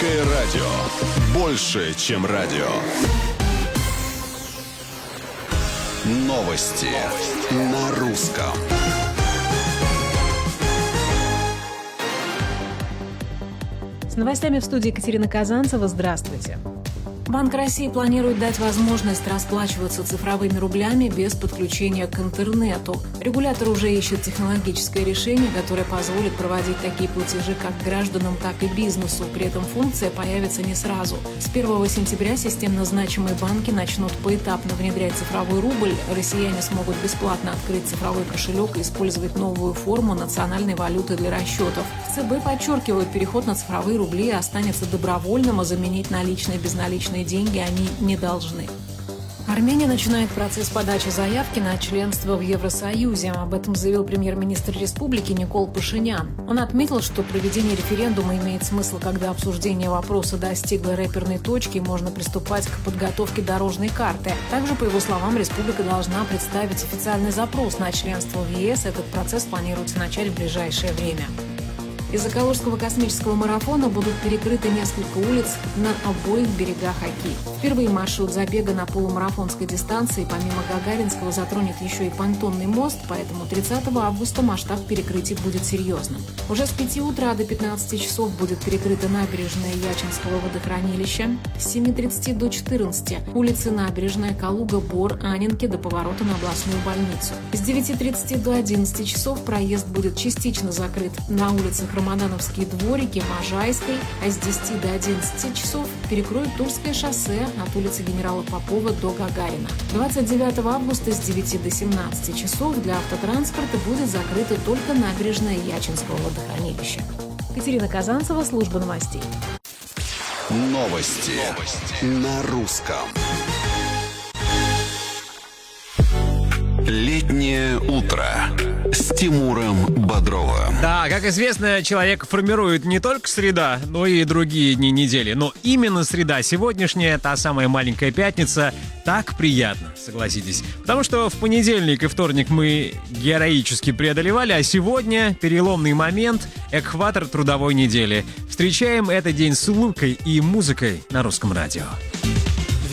Русское радио. Больше, чем радио. Новости на русском. С новостями в студии Екатерина Казанцева. Здравствуйте. Банк России планирует дать возможность расплачиваться цифровыми рублями без подключения к интернету. Регулятор уже ищет технологическое решение, которое позволит проводить такие платежи как гражданам, так и бизнесу. При этом функция появится не сразу. С 1 сентября системно значимые банки начнут поэтапно внедрять цифровой рубль. Россияне смогут бесплатно открыть цифровой кошелек и использовать новую форму национальной валюты для расчетов. ЦБ подчеркивает, переход на цифровые рубли останется добровольным, а заменить наличные и безналичные деньги они не должны. Армения начинает процесс подачи заявки на членство в Евросоюзе. Об этом заявил премьер-министр республики Никол Пашинян. Он отметил, что проведение референдума имеет смысл, когда обсуждение вопроса достигло рэперной точки и можно приступать к подготовке дорожной карты. Также, по его словам, республика должна представить официальный запрос на членство в ЕС. Этот процесс планируется начать в ближайшее время. Из-за Калужского космического марафона будут перекрыты несколько улиц на обоих берегах Оки. Впервые маршрут забега на полумарафонской дистанции помимо Гагаринского затронет еще и понтонный мост, поэтому 30 августа масштаб перекрытий будет серьезным. Уже с 5 утра до 15 часов будет перекрыта набережная Ячинского водохранилища, с 7:30 до 14 улицы Набережная, Калуга, Бор, Анненки до поворота на областную больницу. С 9:30 до 11 часов проезд будет частично закрыт на улицах Рамадановские дворики, Можайской, а с 10 до 11 часов перекроют Тульское шоссе от улицы Генерала Попова до Гагарина. 29 августа с 9 до 17 часов для автотранспорта будет закрыта только набережная Ячинского водохранилища. Екатерина Казанцева, служба новостей. Новости на русском. Летнее утро с Тимуром Бодровым. Да, как известно, человек формирует не только среда, но и другие дни недели. Но именно среда сегодняшняя, та самая маленькая пятница, так приятно, согласитесь. Потому что в понедельник и вторник мы героически преодолевали, а сегодня переломный момент, экватор трудовой недели. Встречаем этот день с улыбкой и музыкой на Русском радио.